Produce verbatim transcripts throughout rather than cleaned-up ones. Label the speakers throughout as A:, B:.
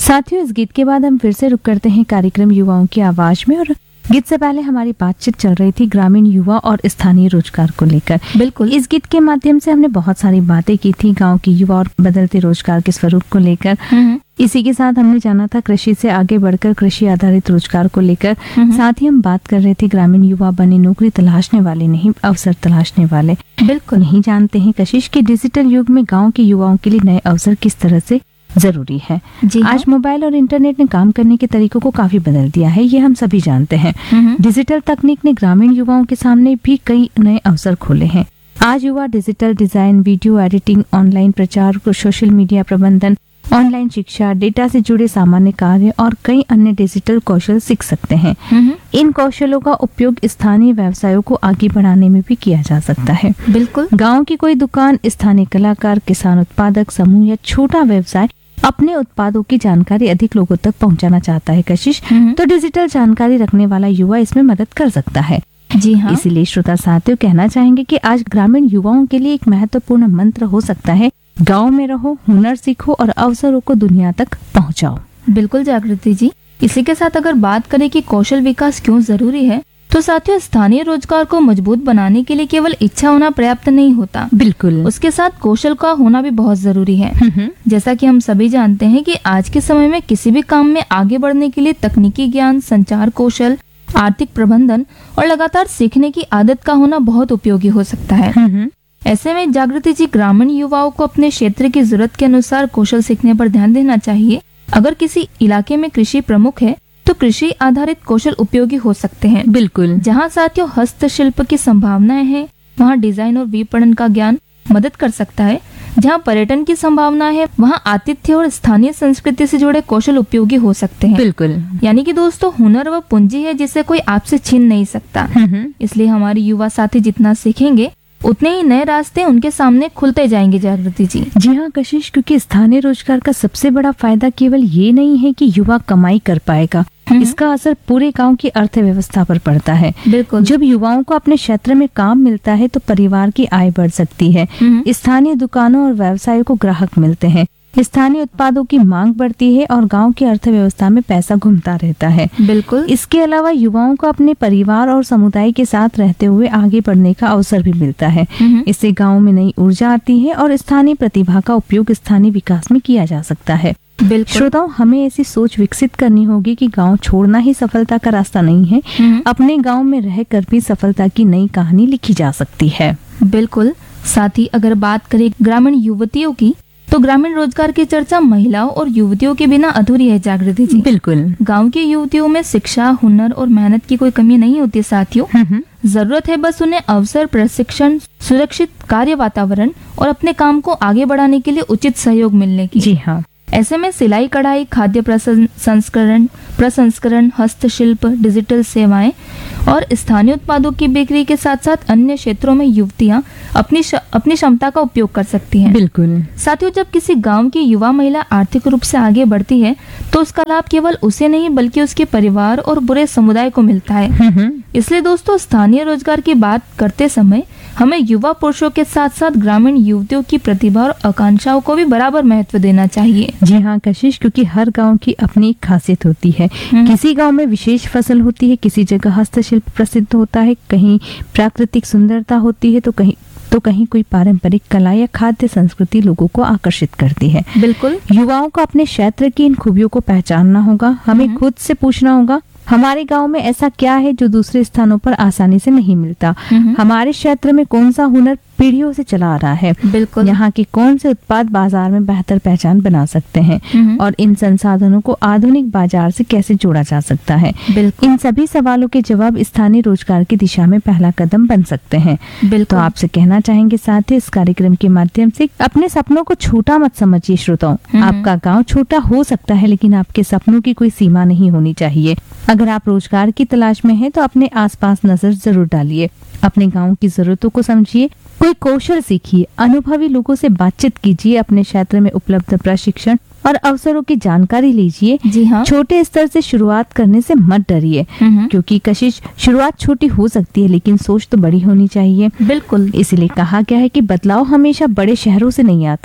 A: साथियों, इस गीत के बाद हम फिर से रुक करते हैं कार्यक्रम युवाओं की आवाज में। और गीत से पहले हमारी बातचीत चल रही थी ग्रामीण युवा और स्थानीय रोजगार को लेकर।
B: बिल्कुल,
A: इस गीत के माध्यम से हमने बहुत सारी बातें की थी गांव की युवा और बदलते रोजगार के स्वरूप को लेकर। इसी के साथ हमने जाना था कृषि से आगे बढ़कर कृषि आधारित रोजगार को लेकर। साथ ही हम बात कर रहे थे ग्रामीण युवा बने नौकरी तलाशने वाले नहीं, अवसर तलाशने वाले।
B: बिल्कुल
A: नहीं जानते हैं कशिश कि डिजिटल युग में गाँव के युवाओं के लिए नए अवसर किस तरह से जरूरी है।
B: जी
A: आज
B: हाँ।
A: मोबाइल और इंटरनेट ने काम करने के तरीकों को काफी बदल दिया है, ये हम सभी जानते हैं। डिजिटल तकनीक ने ग्रामीण युवाओं के सामने भी कई नए अवसर खोले हैं। आज युवा digital design, video editing, online प्रचार, सोशल मीडिया प्रबंधन, ऑनलाइन शिक्षा, डेटा से जुड़े सामान्य कार्य और कई अन्य डिजिटल कौशल सीख सकते हैं। इन कौशलों का उपयोग स्थानीय व्यवसायों को आगे बढ़ाने में भी किया जा सकता है।
B: बिल्कुल,
A: गांव की कोई दुकान, स्थानीय कलाकार, किसान उत्पादक समूह या छोटा व्यवसाय अपने उत्पादों की जानकारी अधिक लोगों तक पहुंचाना चाहता है कशिश, तो डिजिटल जानकारी रखने वाला युवा इसमें मदद कर सकता है।
B: जी हाँ।
A: इसीलिए श्रोता साथियों, कहना चाहेंगे कि आज ग्रामीण युवाओं के लिए एक महत्वपूर्ण मंत्र हो सकता है, गांव में रहो, हुनर सीखो और अवसरों को दुनिया तक पहुंचाओ।
B: बिल्कुल जागृति जी, इसी के साथ अगर बात करें कि कौशल विकास क्यों जरूरी है, तो साथियों स्थानीय रोजगार को मजबूत बनाने के लिए केवल इच्छा होना पर्याप्त नहीं होता।
A: बिल्कुल,
B: उसके साथ कौशल का होना भी बहुत जरूरी है। जैसा कि हम सभी जानते हैं कि आज के समय में किसी भी काम में आगे बढ़ने के लिए तकनीकी ज्ञान, संचार कौशल, आर्थिक प्रबंधन और लगातार सीखने की आदत का होना बहुत उपयोगी हो सकता है। ऐसे में जागृति जी, ग्रामीण युवाओं को अपने क्षेत्र की जरूरत के अनुसार कौशल सीखने पर ध्यान देना चाहिए। अगर किसी इलाके में कृषि प्रमुख है तो कृषि आधारित कौशल उपयोगी हो सकते हैं।
A: बिल्कुल,
B: जहाँ साथियों हस्तशिल्प की संभावनाएं हैं, वहाँ डिजाइन और विपणन का ज्ञान मदद कर सकता है। जहाँ पर्यटन की संभावना है, वहाँ आतिथ्य और स्थानीय संस्कृति से जुड़े कौशल उपयोगी हो सकते हैं।
A: बिल्कुल,
B: यानी कि दोस्तों, हुनर व पूंजी है जिसे कोई आपसे छीन नहीं सकता। इसलिए हमारे युवा साथी जितना सीखेंगे उतने ही नए रास्ते उनके सामने खुलते जाएंगे जागृति जी।
A: जी हाँ कशिश, क्योंकि स्थानीय रोजगार का सबसे बड़ा फायदा केवल ये नहीं है कि युवा कमाई कर पाएगा, इसका असर पूरे गांव की अर्थव्यवस्था पर पड़ता है।
B: बिल्कुल,
A: जब युवाओं को अपने क्षेत्र में काम मिलता है तो परिवार की आय बढ़ सकती है, स्थानीय दुकानों और व्यवसायों को ग्राहक मिलते हैं, स्थानीय उत्पादों की मांग बढ़ती है और गांव की अर्थव्यवस्था में पैसा घूमता रहता है।
B: बिल्कुल,
A: इसके अलावा युवाओं को अपने परिवार और समुदाय के साथ रहते हुए आगे बढ़ने का अवसर भी मिलता है। इससे गांव में नई ऊर्जा आती है और स्थानीय प्रतिभा का उपयोग स्थानीय विकास में किया जा सकता है।
B: बिल्कुल।
A: श्रोताओं, हमें ऐसी सोच विकसित करनी होगी कि गांव छोड़ना ही सफलता का रास्ता नहीं है, अपने गांव में रहकर भी सफलता की नई कहानी लिखी जा सकती है।
B: बिल्कुल, साथ ही अगर बात करें ग्रामीण युवतियों की, तो ग्रामीण रोजगार की चर्चा महिलाओं और युवतियों के बिना अधूरी है जागृति जी।
A: बिल्कुल,
B: गांव की युवतियों में शिक्षा, हुनर और मेहनत की कोई कमी नहीं होती साथियों। जरूरत है बस उन्हें अवसर, प्रशिक्षण, सुरक्षित कार्य वातावरण और अपने काम को आगे बढ़ाने के लिए उचित सहयोग मिलने की।
A: जी हाँ।
B: ऐसे में सिलाई कढ़ाई, खाद्य प्रसंस्करण प्रसंस्करण हस्तशिल्प, डिजिटल सेवाएं और स्थानीय उत्पादों की बिक्री के साथ साथ अन्य क्षेत्रों में युवतियां अपनी श, अपनी क्षमता का उपयोग कर सकती हैं।
A: बिल्कुल,
B: साथियों, जब किसी गांव की युवा महिला आर्थिक रूप से आगे बढ़ती है तो उसका लाभ केवल उसे नहीं बल्कि उसके परिवार और पूरे समुदाय को मिलता है। इसलिए दोस्तों, स्थानीय रोजगार की बात करते समय हमें युवा पुरुषों के साथ साथ ग्रामीण युवतियों की प्रतिभा और आकांक्षाओं को भी बराबर महत्व देना चाहिए।
A: जी हाँ कशिश, क्योंकि हर गांव की अपनी एक खासियत होती है। किसी गांव में विशेष फसल होती है, किसी जगह हस्तशिल्प प्रसिद्ध होता है, कहीं प्राकृतिक सुंदरता होती है, तो कहीं तो कहीं कोई पारंपरिक कला या खाद्य संस्कृति लोगों को आकर्षित करती है।
B: बिल्कुल,
A: युवाओं को अपने क्षेत्र की इन खूबियों को पहचानना होगा। हमें खुद से पूछना होगा, हमारे गांव में ऐसा क्या है जो दूसरे स्थानों पर आसानी से नहीं मिलता? हमारे क्षेत्र में कौन सा हुनर पीढ़ियों से चला आ रहा है?
B: बिल्कुल,
A: यहाँ के कौन से उत्पाद बाजार में बेहतर पहचान बना सकते हैं और इन संसाधनों को आधुनिक बाजार से कैसे जोड़ा जा सकता है?
B: बिल्कुल,
A: इन सभी सवालों के जवाब स्थानीय रोजगार की दिशा में पहला कदम बन सकते हैं।
B: बिल्कुल।
A: तो आपसे कहना चाहेंगे साथ ही इस कार्यक्रम के माध्यम से अपने सपनों को छोटा मत समझिए श्रोताओं। आपका गाँव छोटा हो सकता है लेकिन आपके सपनों की कोई सीमा नहीं होनी चाहिए। अगर आप रोजगार की तलाश में हैं तो अपने आसपास नजर जरूर डालिए, अपने गांव की जरूरतों को समझिए, कोई कौशल सीखिए, अनुभवी लोगों से बातचीत कीजिए, अपने क्षेत्र में उपलब्ध प्रशिक्षण और अवसरों की जानकारी लीजिए।
B: जी हाँ।
A: छोटे स्तर से शुरुआत करने से मत डरिए, क्योंकि कशिश शुरुआत छोटी हो सकती है लेकिन सोच तो बड़ी होनी चाहिए।
B: बिल्कुल,
A: इसलिए कहा गया है कि बदलाव हमेशा बड़े शहरों से नहीं आता,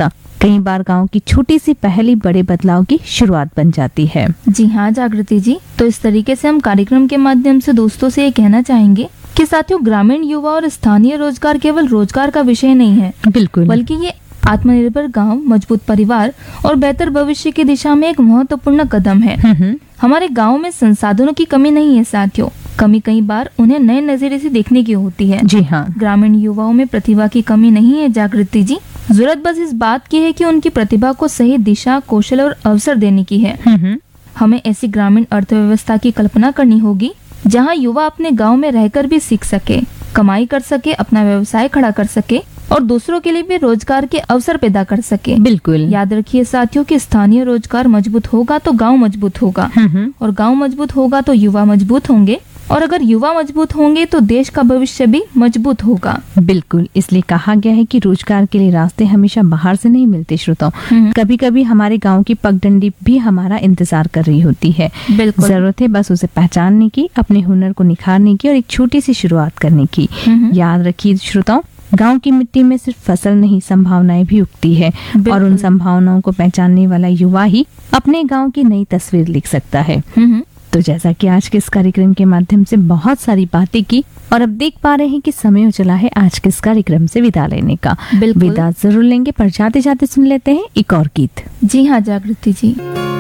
A: कई बार गांव की छोटी सी पहल ही बड़े बदलाव की शुरुआत बन जाती है।
B: जी हाँ जागृति जी, तो इस तरीके से हम कार्यक्रम के माध्यम से दोस्तों से ये कहना चाहेंगे कि साथियों, ग्रामीण युवा और स्थानीय रोजगार केवल रोजगार का विषय नहीं है,
A: बिल्कुल,
B: बल्कि ये आत्मनिर्भर गांव, मजबूत परिवार और बेहतर भविष्य की दिशा में एक महत्वपूर्ण कदम है। हमारे गांव में संसाधनों की कमी नहीं है साथियों, कमी कई बार उन्हें नए नजरिए से देखने की होती है।
A: जी हाँ,
B: ग्रामीण युवाओं में प्रतिभा की कमी नहीं है जागृति जी, जरूरत बस इस बात की है कि उनकी प्रतिभा को सही दिशा, कौशल और अवसर देने की है। हमें ऐसी ग्रामीण अर्थव्यवस्था की कल्पना करनी होगी जहां युवा अपने गांव में रहकर भी सीख सके, कमाई कर सके, अपना व्यवसाय खड़ा कर सके और दूसरों के लिए भी रोजगार के अवसर पैदा कर सके।
A: बिल्कुल,
B: याद रखिए साथियों कि स्थानीय रोजगार मजबूत होगा तो गांव मजबूत होगा और गांव मजबूत होगा तो युवा मजबूत होंगे और अगर युवा मजबूत होंगे तो देश का भविष्य भी मजबूत होगा।
A: बिल्कुल, इसलिए कहा गया है कि रोजगार के लिए रास्ते हमेशा बाहर से नहीं मिलते श्रोताओं, कभी कभी हमारे गांव की पगडंडी भी हमारा इंतजार कर रही होती है।
B: बिल्कुल,
A: जरूरत है बस उसे पहचानने की, अपने हुनर को निखारने की और एक छोटी सी शुरुआत करने की। याद रखिए श्रोताओं, गांव की मिट्टी में सिर्फ फसल नहीं, संभावनाएं भी उगती है और उन संभावनाओं को पहचानने वाला युवा ही अपने गांव की नई तस्वीर लिख सकता है। तो जैसा कि आज के इस कार्यक्रम के माध्यम से बहुत सारी बातें की और अब देख पा रहे हैं कि समय हो चला है आज के इस कार्यक्रम से विदा लेने का। विदा जरूर लेंगे, पर जाते जाते सुन लेते हैं एक और गीत।
B: जी हाँ जागृति जी।